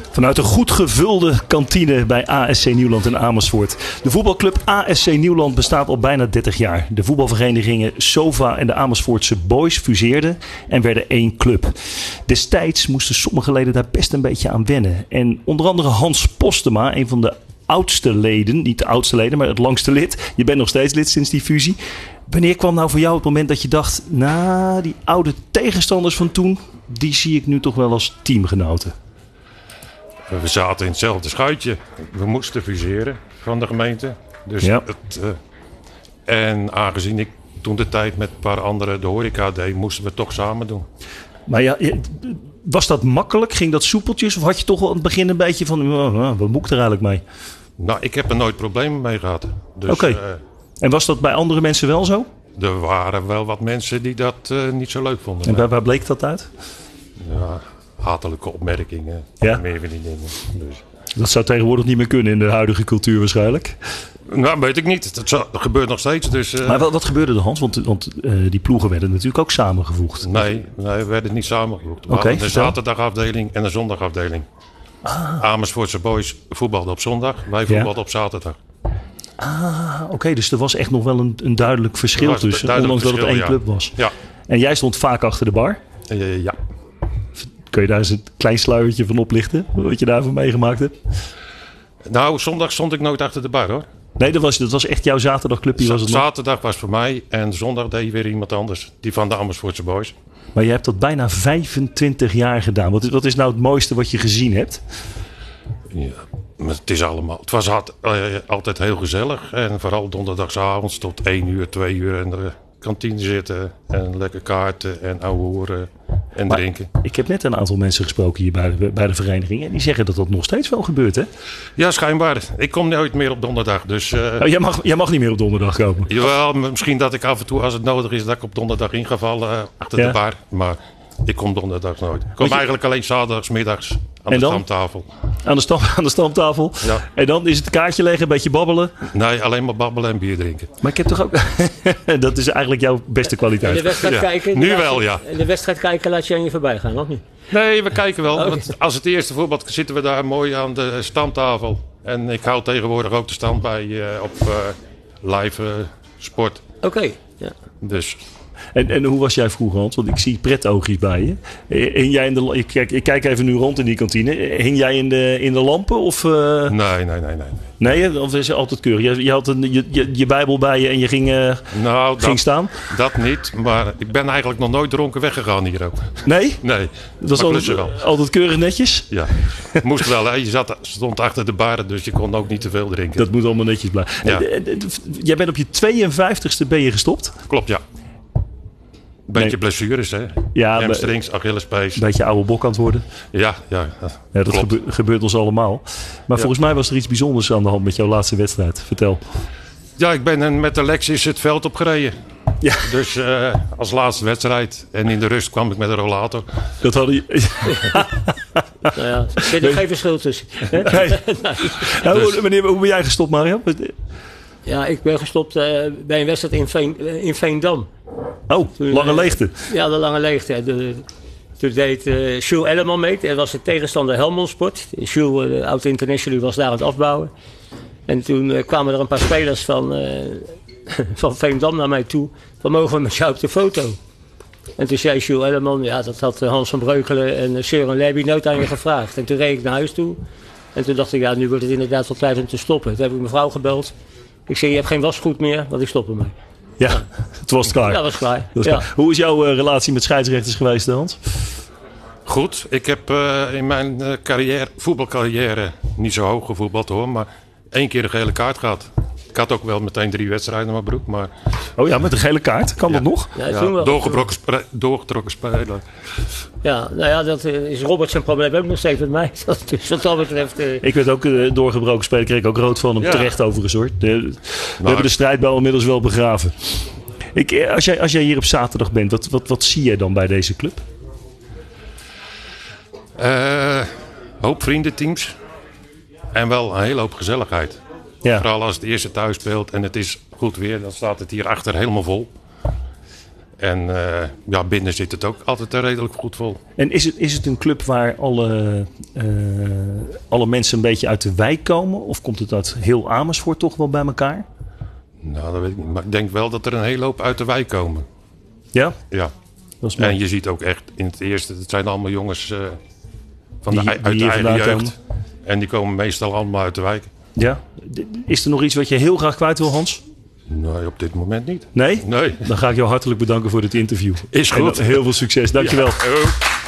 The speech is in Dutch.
Vanuit een goed gevulde kantine bij ASC Nieuwland in Amersfoort. De voetbalclub ASC Nieuwland bestaat al bijna 30 jaar. De voetbalverenigingen SOVA en de Amersfoortse Boys fuseerden en werden één club. Destijds moesten sommige leden daar best een beetje aan wennen. En onder andere Hans Postema, een van de oudste leden, niet de oudste leden, maar het langste lid. Je bent nog steeds lid sinds die fusie. Wanneer kwam nou voor jou het moment dat je dacht, nou, die oude tegenstanders van toen, die zie ik nu toch wel als teamgenoten? We zaten in hetzelfde schuitje. We moesten fuseren van de gemeente. Dus ja. En aangezien ik toen de tijd met een paar anderen de horeca deed, moesten we het toch samen doen. Maar ja, was dat makkelijk? Ging dat soepeltjes? Of had je toch wel aan het begin een beetje van, wat moet ik er eigenlijk mee? Nou, ik heb er nooit problemen mee gehad. Dus, Oké. En was dat bij andere mensen wel zo? Er waren wel wat mensen die dat niet zo leuk vonden. En waar bleek dat uit? Ja, hatelijke opmerkingen. Ja? Meer van die dingen. Dus. Dat zou tegenwoordig niet meer kunnen in de huidige cultuur waarschijnlijk. Nou, weet ik niet. Dat gebeurt nog steeds. Dus, maar wat gebeurde er, Hans? Want die ploegen werden natuurlijk ook samengevoegd. Nee, we werden niet samengevoegd. We hadden een zaterdagafdeling en een zondagafdeling. Amersfoortse Boys voetbalden op zondag. Wij voetbalden op zaterdag. Oké, dus er was echt nog wel een duidelijk verschil tussen. Ondanks dat het één club was. Ja. En jij stond vaak achter de bar? Ja. Kun je daar eens een klein sluiertje van oplichten? Wat je daarvan meegemaakt hebt? Nou, zondag stond ik nooit achter de bar, hoor. Nee, dat was echt jouw zaterdagclubje? Was het zaterdag was voor mij en zondag deed weer iemand anders. Die van de Amersfoortse Boys. Maar je hebt dat bijna 25 jaar gedaan. Wat is nou het mooiste wat je gezien hebt? Ja, maar het was altijd heel gezellig. En vooral donderdagsavonds tot 1 uur, 2 uur in de kantine zitten. En lekker kaarten en ouwe hoeren en drinken. Ik heb net een aantal mensen gesproken hier bij de vereniging. En die zeggen dat dat nog steeds wel gebeurt, hè? Ja, schijnbaar. Ik kom nooit meer op donderdag. Dus, jij mag niet meer op donderdag komen? Jawel, misschien dat ik af en toe, als het nodig is, dat ik op donderdag in ga vallen achter de bar. Maar ik kom donderdags nooit. Ik kom eigenlijk alleen zaterdagsmiddags aan de stamtafel. Aan de stamtafel? Ja. En dan is het kaartje leggen, een beetje babbelen? Nee, alleen maar babbelen en bier drinken. Maar ik heb toch ook... dat is eigenlijk jouw beste kwaliteit. En de wedstrijd kijken? Nu wel, ja. En de wedstrijd kijken laat je aan je voorbij gaan, of niet? Nee, we kijken wel. Want als het eerste voorbeeld zitten we daar mooi aan de stamtafel. En ik hou tegenwoordig ook de stand bij op live sport. Oké, ja. Dus... En hoe was jij vroeger, Hans? Want ik zie pretoogjes bij je. Hing jij ik kijk even nu rond in die kantine. Hing jij in de lampen? Of, Nee. Nee, of is het altijd keurig? Je had je Bijbel bij je en je ging staan? Dat niet, maar ik ben eigenlijk nog nooit dronken weggegaan hier ook. Nee? Nee. Dat was altijd keurig netjes? Ja, moest wel. Hè? Je stond achter de bar, dus je kon ook niet te veel drinken. Dat moet allemaal netjes blijven. Ja. Jij bent op je 52e ben je gestopt? Klopt, ja. Beetje blessures, hè? Ja, hamstrings, Achillespees. Een beetje oude bok aan het worden. Ja, dat gebeurt ons allemaal. Maar volgens mij was er iets bijzonders aan de hand met jouw laatste wedstrijd. Vertel. Ja, ik ben met de Lexus het veld opgereden. Ja. Dus als laatste wedstrijd. En in de rust kwam ik met een rollator. Dat hadden je... Nou ja, er zit er geen verschil tussen. Nee. Nou, hoe ben jij gestopt, Mario? Ja, ik ben gestopt bij een wedstrijd in Veendam. Oh, lange leegte. Ja, de lange leegte. Toen deed Jules Elleman mee. Dat was de tegenstander Helmond Sport. Jules, de oud-international, was daar aan het afbouwen. En toen kwamen er een paar spelers van Veendam naar mij toe. Van, mogen we met jou op de foto? En toen zei Jules Elleman, ja, dat had Hans van Breukelen en Søren Leby nooit aan je gevraagd. En toen reed ik naar huis toe. En toen dacht ik, ja, nu wordt het inderdaad wel tijd om te stoppen. Toen heb ik mijn vrouw gebeld. Ik zei, je hebt geen wasgoed meer, want ik stop ermee. Ja, het was klaar. Ja, dat was klaar. Hoe is jouw relatie met scheidsrechters geweest, Hans? Goed. Ik heb in mijn voetbalcarrière niet zo hoog gevoetbald, hoor. Maar 1 keer een gele kaart gehad. Ik had ook wel meteen 3 wedstrijden in mijn broek, maar... Oh ja, met een gele kaart? Kan dat nog? Ja, toen wel. Doorgetrokken speler. Ja, nou ja, dat is Robert zijn probleem ook nog steeds met mij. Dus wat dat betreft... Ik werd ook doorgebroken speler, kreeg ik ook rood van hem. Terecht overigens, hoor. We hebben de strijdbijl inmiddels wel begraven. Als jij hier op zaterdag bent, wat zie jij dan bij deze club? Hoop vriendenteams. En wel een hele hoop gezelligheid. Ja. Vooral als het eerste thuis speelt en het is goed weer, dan staat het hier achter helemaal vol. En binnen zit het ook altijd redelijk goed vol. En is het een club waar alle mensen een beetje uit de wijk komen? Of komt het uit heel Amersfoort toch wel bij elkaar? Nou, dat weet ik niet. Maar ik denk wel dat er een hele hoop uit de wijk komen. Ja? Ja. Dat is mooi. En je ziet ook echt in het eerste, het zijn allemaal jongens uit Die de hier eigen vandaan jeugd. komen. En die komen meestal allemaal uit de wijk. Ja? Is er nog iets wat je heel graag kwijt wil, Hans? Nee, op dit moment niet. Nee? Nee. Dan ga ik jou hartelijk bedanken voor dit interview. Is goed. En heel veel succes. Dankjewel. Ja.